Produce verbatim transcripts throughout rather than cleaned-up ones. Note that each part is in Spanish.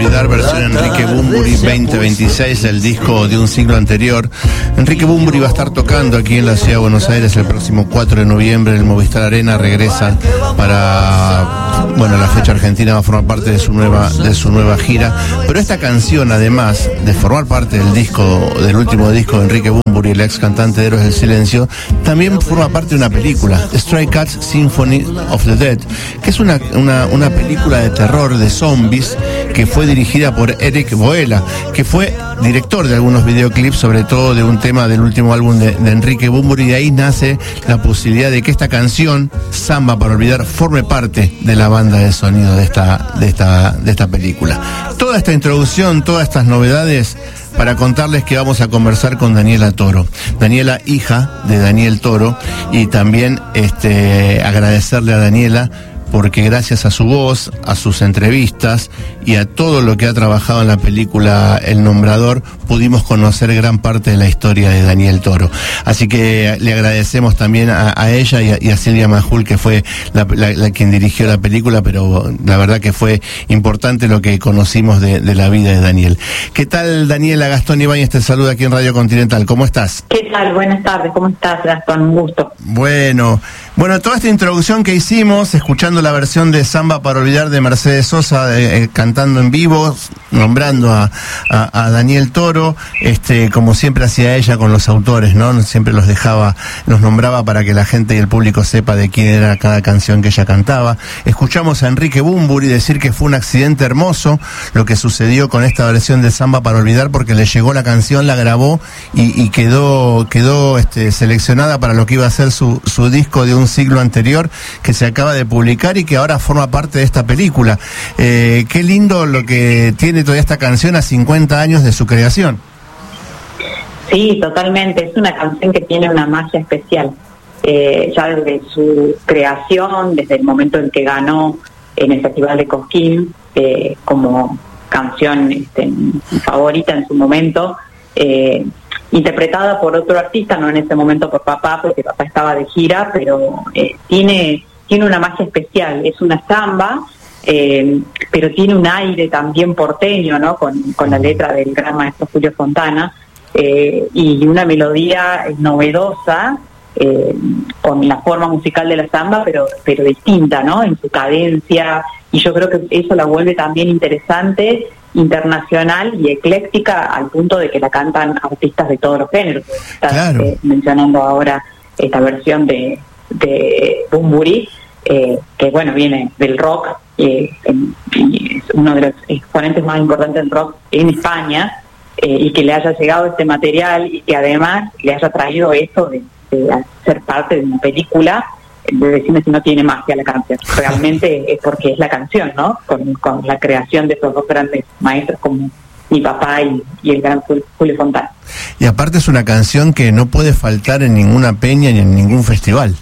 olvidar, versión Enrique Bunbury veinte veintiséis, el disco de un siglo anterior. Enrique Bunbury va a estar tocando aquí en la ciudad de Buenos Aires el próximo cuatro de noviembre. El Movistar Arena regresa para, bueno, la fecha argentina va a formar parte de su nueva de su nueva gira. Pero esta canción, además de formar parte del disco, del último disco de Enrique Bunbury, el ex cantante de Héroes del Silencio, también forma parte de una película, Stray Cats Symphony of the Dead, que es una, una, una película de terror de zombies que fue dirigida por Eric Boella, que fue director de algunos videoclips, sobre todo de un tema del último álbum de, de Enrique Bunbury, y de ahí nace la posibilidad de que esta canción, Samba para olvidar, forme parte de la banda de sonido de esta, de esta, de esta película. Toda esta introducción, todas estas novedades, para contarles que vamos a conversar con Daniela Toro. Daniela, hija de Daniel Toro, y también este, agradecerle a Daniela porque gracias a su voz, a sus entrevistas y a todo lo que ha trabajado en la película El Nombrador, pudimos conocer gran parte de la historia de Daniel Toro. Así que le agradecemos también a, a ella y a, y a Silvia Majul, que fue la, la, la quien dirigió la película, pero la verdad que fue importante lo que conocimos de, de la vida de Daniel. ¿Qué tal, Daniela? Gastón Ibáñez te saluda aquí en Radio Continental. ¿Cómo estás? ¿Qué tal? Buenas tardes. ¿Cómo estás, Gastón? Un gusto. Bueno, bueno, toda esta introducción que hicimos, escuchando la versión de Samba para olvidar de Mercedes Sosa, eh, cantando en vivo, nombrando a, a, a Daniel Toro, este, como siempre hacía ella con los autores, ¿no? Siempre los dejaba, los nombraba para que la gente y el público sepa de quién era cada canción que ella cantaba. Escuchamos a Enrique Bunbury decir que fue un accidente hermoso lo que sucedió con esta versión de Samba para olvidar, porque le llegó la canción, la grabó y, y quedó, quedó este, seleccionada para lo que iba a ser su, su disco de un siglo anterior, que se acaba de publicar y que ahora forma parte de esta película. Eh, qué lindo lo que tiene toda esta canción a cincuenta años de su creación. Sí, totalmente. Es una canción que tiene una magia especial. Eh, ya desde su creación, desde el momento en que ganó en el Festival de Cosquín eh, como canción este, favorita en su momento, eh, interpretada por otro artista, no en ese momento por papá, porque papá estaba de gira, pero eh, tiene... tiene una magia especial, es una samba, eh, pero tiene un aire también porteño, ¿no? Con, con la letra del gran maestro Julio Fontana, eh, y una melodía novedosa, eh, con la forma musical de la samba, pero, pero distinta, ¿no? En su cadencia, y yo creo que eso la vuelve también interesante, internacional y ecléctica, al punto de que la cantan artistas de todos los géneros. Estás claro. eh, mencionando ahora esta versión de, de Bunbury, Eh, que bueno, viene del rock, eh, en, y es uno de los exponentes más importantes del rock en España, eh, y que le haya llegado este material y que además le haya traído esto de, de ser parte de una película, de decirme si no tiene magia la canción. Realmente es porque es la canción, ¿no? Con, con la creación de estos dos grandes maestros como mi papá y, y el gran Julio Fontana. Y aparte es una canción que no puede faltar en ninguna peña ni en ningún festival.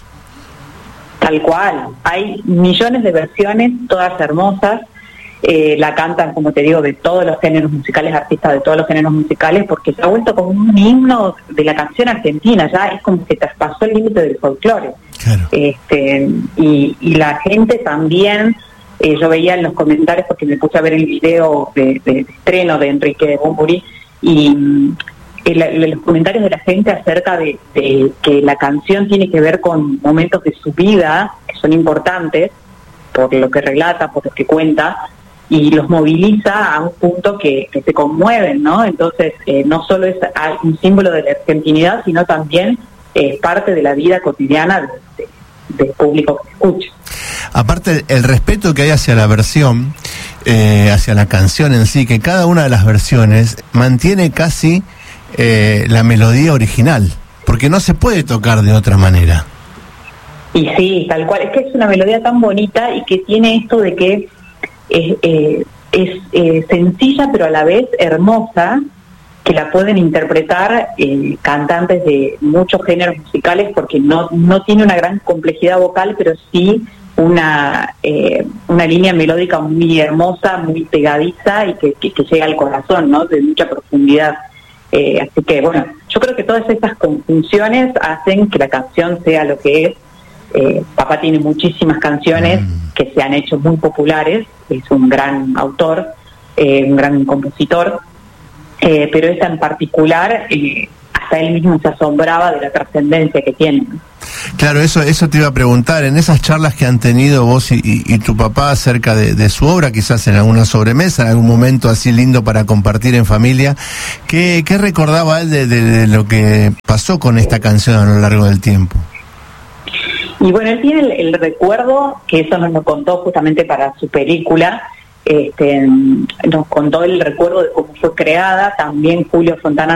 Tal cual, hay millones de versiones, todas hermosas, eh, la cantan, como te digo, de todos los géneros musicales, artistas de todos los géneros musicales, porque se ha vuelto como un himno de la canción argentina, ya es como que traspasó el límite del folclore. Claro. Este, y, y la gente también, eh, yo veía en los comentarios, porque me puse a ver el video de, de, de estreno de Enrique Bunbury, y El, los comentarios de la gente acerca de, de que la canción tiene que ver con momentos de su vida que son importantes por lo que relata, por lo que cuenta, y los moviliza a un punto que, que se conmueven, ¿no? Entonces eh, no solo es un símbolo de la argentinidad, sino también es eh, parte de la vida cotidiana de, de, del público que escucha. Aparte, el respeto que hay hacia la versión, eh, hacia la canción en sí, que cada una de las versiones mantiene casi Eh, la melodía original, porque no se puede tocar de otra manera. Y sí, tal cual, es que es una melodía tan bonita y que tiene esto de que es, eh, es eh, sencilla pero a la vez hermosa, que la pueden interpretar eh, cantantes de muchos géneros musicales, porque no, no tiene una gran complejidad vocal, pero sí una eh, una línea melódica muy hermosa, muy pegadiza y que, que, que llega al corazón, ¿no? De mucha profundidad. Eh, así que, bueno, yo creo que todas estas conjunciones hacen que la canción sea lo que es. Eh, papá tiene muchísimas canciones mm. que se han hecho muy populares, es un gran autor, eh, un gran compositor, eh, pero esta en particular, eh, hasta él mismo se asombraba de la trascendencia que tiene. Claro, eso eso te iba a preguntar, en esas charlas que han tenido vos y, y, y tu papá acerca de, de su obra, quizás en alguna sobremesa, en algún momento así lindo para compartir en familia, ¿qué, qué recordaba él de, de, de lo que pasó con esta canción a lo largo del tiempo? Y bueno, él tiene el, el recuerdo, que eso nos lo contó justamente para su película, este, nos contó el recuerdo de cómo fue creada. También Julio Fontana